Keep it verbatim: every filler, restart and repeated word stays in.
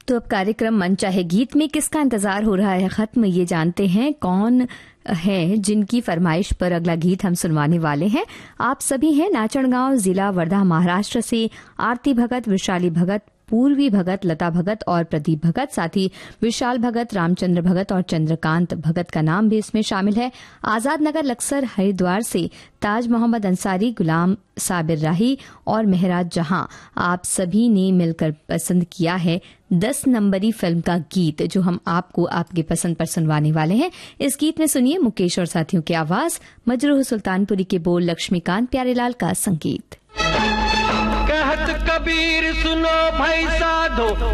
तो अब कार्यक्रम मन चाहे गीत में किसका इंतजार हो रहा है खत्म, ये जानते हैं कौन है जिनकी फरमाइश पर अगला गीत हम सुनवाने वाले हैं। आप सभी हैं नाचनगांव, जिला वर्धा, महाराष्ट्र से आरती भगत, विशाली भगत, पूर्वी भगत, लता भगत और प्रदीप भगत, साथ ही विशाल भगत, रामचंद्र भगत और चंद्रकांत भगत का नाम भी इसमें शामिल है। आजाद नगर लक्सर हरिद्वार से ताज मोहम्मद अंसारी, गुलाम साबिर राही और मेहराज जहां, आप सभी ने मिलकर पसंद किया है दस नंबरी फिल्म का गीत, जो हम आपको आपके पसंद पर सुनवाने वाले हैं। इस गीत में सुनिए मुकेश और साथियों की आवाज, मजरूह सुल्तानपुरी के बोल, लक्ष्मीकांत प्यारेलाल का संगीत। कहत कबीर सुनो भाई साधो